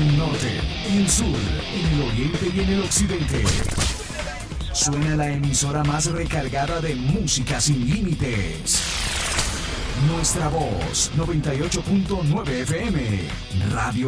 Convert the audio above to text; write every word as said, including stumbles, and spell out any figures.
el norte, en el sur, en el oriente y en el occidente. Suena la emisora más recargada de música sin límites. Nuestra voz, noventa y ocho punto nueve F M, Radio